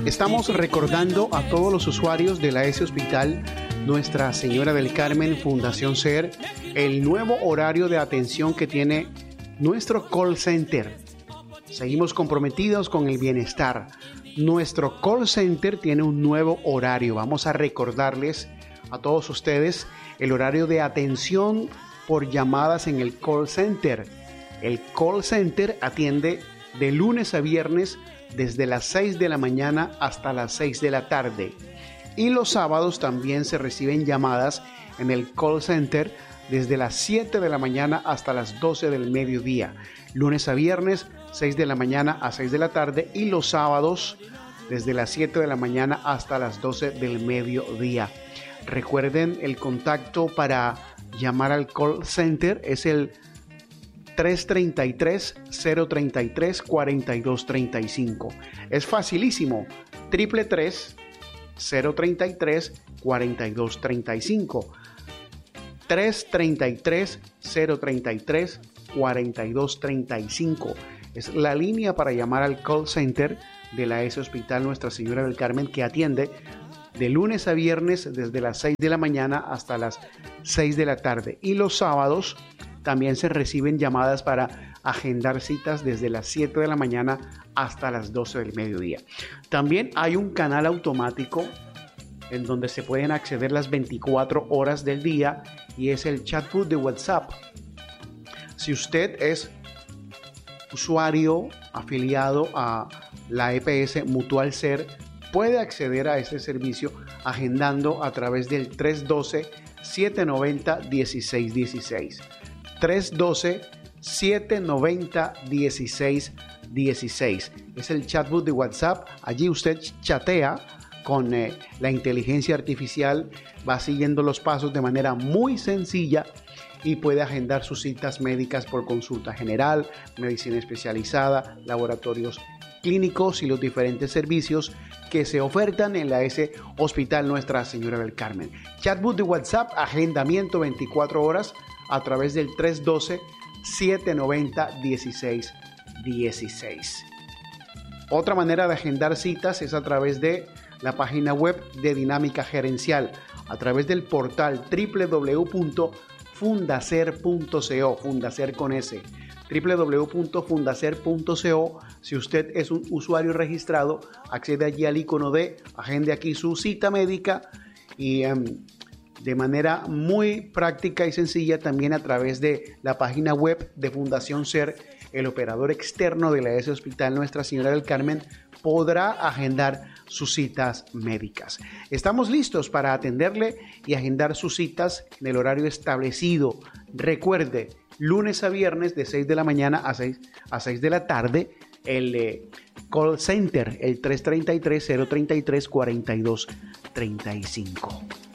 Estamos recordando a todos los usuarios de la S Hospital Nuestra Señora del Carmen Fundación SER el nuevo horario de atención que tiene nuestro call center. Seguimos comprometidos con el bienestar. Nuestro call center tiene un nuevo horario. Vamos a recordarles a todos ustedes el horario de atención por llamadas en el call center. El call center atiende de lunes a viernes desde las 6 de la mañana hasta las 6 de la tarde. Y los sábados también se reciben llamadas en el call center desde las 7 de la mañana hasta las 12 del mediodía. Lunes a viernes, 6 de la mañana a 6 de la tarde, y los sábados desde las 7 de la mañana hasta las 12 del mediodía. Recuerden, el contacto para llamar al call center es el 333-033-4235. Es facilísimo. 333-033-4235. 333-033-4235. Es la línea para llamar al call center de la S Hospital Nuestra Señora del Carmen, que atiende de lunes a viernes desde las 6 de la mañana hasta las 6 de la tarde. Y los sábados también se reciben llamadas para agendar citas desde las 7 de la mañana hasta las 12 del mediodía. También hay un canal automático en donde se pueden acceder las 24 horas del día, y es el chatbot de WhatsApp. Si usted es usuario afiliado a la EPS Mutual SER, puede acceder a este servicio agendando a través del 312-790-1616. 312-790-1616. Es el chatbot de WhatsApp. Allí usted chatea con la inteligencia artificial, va siguiendo los pasos de manera muy sencilla y puede agendar sus citas médicas por consulta general, medicina especializada, laboratorios clínicos y los diferentes servicios que se ofertan en la S Hospital Nuestra Señora del Carmen. Chatbot de WhatsApp, agendamiento 24 horas a través del 312-790-1616. Otra manera de agendar citas es a través de la página web de Dinámica Gerencial, a través del portal www.fundacer.co, Fundacer con S, www.fundacer.co. Si usted es un usuario registrado, accede allí al icono de agende aquí su cita médica, y de manera muy práctica y sencilla también a través de la página web de Fundación SER, el operador externo de la S Hospital Nuestra Señora del Carmen podrá agendar sus citas médicas. Estamos listos para atenderle y agendar sus citas en el horario establecido. Recuerde, lunes a viernes de 6 de la mañana a 6 de la tarde, el call center, el 333-033-4235.